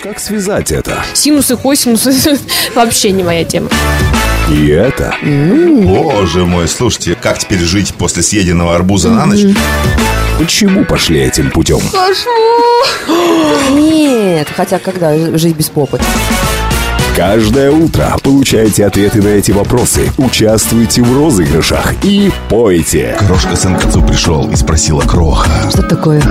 как связать это? Синусы, косинусы вообще не моя тема. И это? Боже мой, слушайте, как теперь жить после съеденного арбуза на ночь? Почему пошли этим путем? Нет, хотя когда жить без попы? Каждое утро получайте ответы на эти вопросы, участвуйте в розыгрышах и пойте. Крошка сын к отцу пришел и спросила: кроха, Что такое?